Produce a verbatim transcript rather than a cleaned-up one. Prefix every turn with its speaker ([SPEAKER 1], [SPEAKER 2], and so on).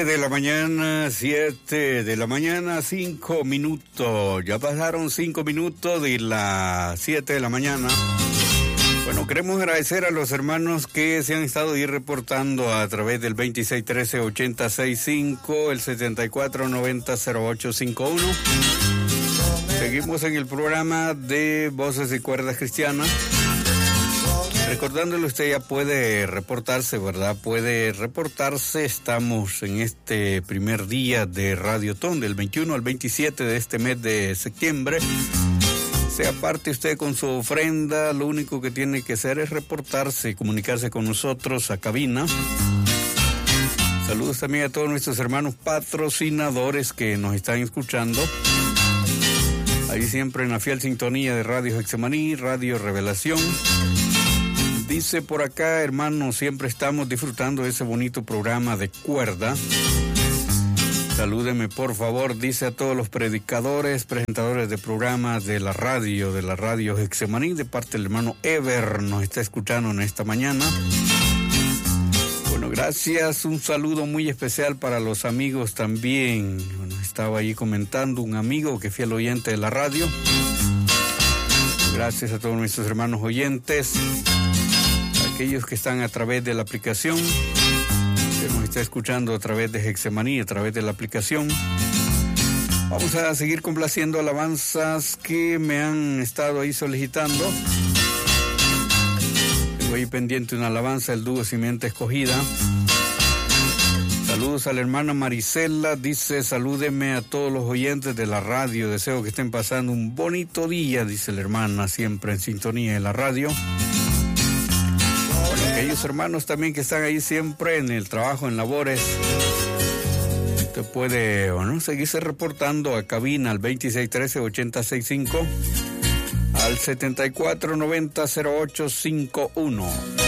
[SPEAKER 1] De la mañana, siete de la mañana, cinco minutos. Ya pasaron cinco minutos de las siete de la mañana. Bueno, queremos agradecer a los hermanos que se han estado ahí reportando a través del veintiséis trece ochenta sesenta y cinco, el setenta y cuatro noventa cero ocho cincuenta y uno. Seguimos en el programa de Voces y Cuerdas Cristianas. Recordándole, usted ya puede reportarse, ¿verdad? Puede reportarse. Estamos en este primer día de Radiotón, del veintiuno al veintisiete de este mes de septiembre. Sea parte usted con su ofrenda. Lo único que tiene que hacer es reportarse, comunicarse con nosotros a cabina. Saludos también a todos nuestros hermanos patrocinadores que nos están escuchando. Ahí siempre en la fiel sintonía de Radio Getsemaní, Radio Revelación. Dice por acá, hermanos, siempre estamos disfrutando de ese bonito programa de cuerda. Salúdeme, por favor, dice a todos los predicadores, presentadores de programas de la radio, de la Radio Getsemaní, de parte del hermano Ever, nos está escuchando en esta mañana. Bueno, gracias, un saludo muy especial para los amigos también. Bueno, estaba ahí comentando un amigo que fue el oyente de la radio. Gracias a todos nuestros hermanos oyentes. Aquellos que están a través de la aplicación, que nos está escuchando a través de Getsemaní, a través de la aplicación. Vamos a seguir complaciendo alabanzas que me han estado ahí solicitando. Tengo ahí pendiente una alabanza del dúo Simiente Escogida. Saludos a la hermana Marisela, dice, salúdeme a todos los oyentes de la radio, deseo que estén pasando un bonito día, dice la hermana, siempre en sintonía de la radio. Aquellos hermanos también que están ahí siempre en el trabajo, en labores, usted puede o no seguirse reportando a cabina al veintiséis trece ochenta sesenta y cinco, al setenta y cuatro noventa cero ocho cincuenta y uno.